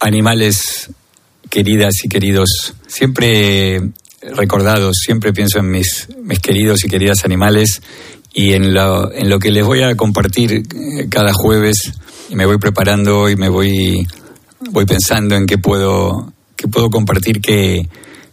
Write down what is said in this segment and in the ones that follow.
Animales, queridas y queridos, siempre recordados, siempre pienso en mis queridos y queridas animales y en lo que les voy a compartir cada jueves, y me voy preparando y me voy pensando en qué puedo compartir que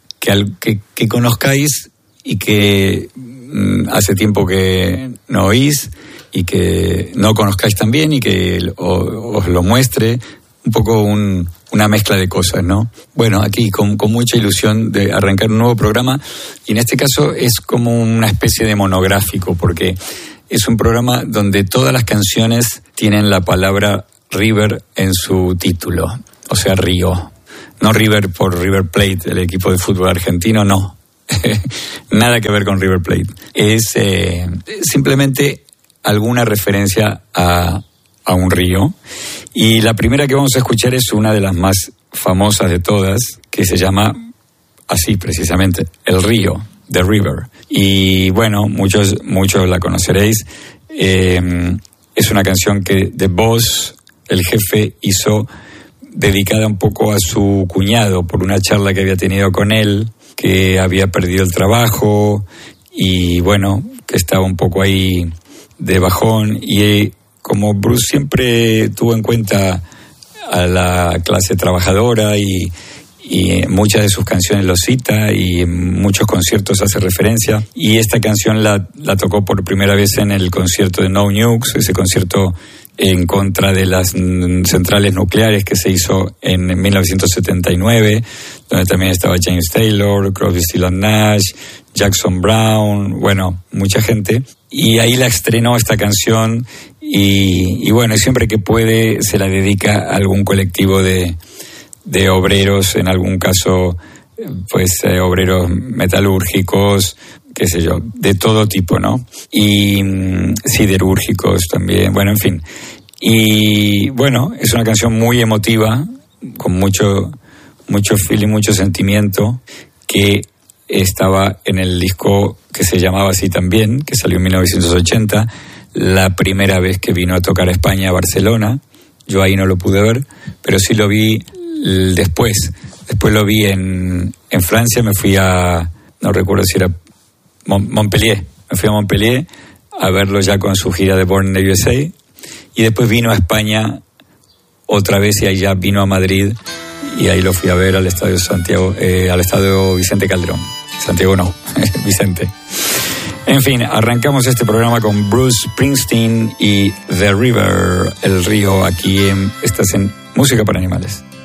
conozcáis y que hace tiempo que no oís y que no conozcáis también y que os lo muestre, un poco una mezcla de cosas, ¿no? Bueno, aquí con mucha ilusión de arrancar un nuevo programa, y en este caso es como una especie de monográfico, porque es un programa donde todas las canciones tienen la palabra River en su título, o sea, río. No River por River Plate, el equipo de fútbol argentino, no. Nada que ver con River Plate. Es simplemente alguna referencia a un río. Y la primera que vamos a escuchar es una de las más famosas de todas, que se llama así precisamente, El Río, The River. Y bueno, muchos la conoceréis. Es una canción que The Boss, el jefe, hizo dedicada un poco a su cuñado por una charla que había tenido con él, que había perdido el trabajo y bueno, que estaba un poco ahí de bajón, y como Bruce siempre tuvo en cuenta a la clase trabajadora y muchas de sus canciones lo cita y en muchos conciertos hace referencia, y esta canción la tocó por primera vez en el concierto de No Nukes, ese concierto en contra de las centrales nucleares que se hizo en 1979, donde también estaba James Taylor, Crosby, Stills & Nash, Jackson Browne, bueno, mucha gente. Y ahí la estrenó esta canción y bueno, siempre que puede se la dedica a algún colectivo de obreros, en algún caso, pues obreros metalúrgicos, qué sé yo, de todo tipo, ¿no? Y siderúrgicos también, bueno, en fin. Y bueno, es una canción muy emotiva, con mucho feeling, mucho sentimiento, que estaba en el disco que se llamaba así también, que salió en 1980, la primera vez que vino a tocar a España, a Barcelona. Yo ahí no lo pude ver, pero sí lo vi después. Después lo vi en Francia, me fui no recuerdo si era Montpellier. Me fui a Montpellier a verlo ya con su gira de Born in the USA, y después vino a España otra vez y ahí ya vino a Madrid y ahí lo fui a ver al Estadio Santiago, al Estadio Vicente Calderón. Santiago no, Vicente. En fin, arrancamos este programa con Bruce Springsteen y The River, el río, aquí estás en Música para Animales.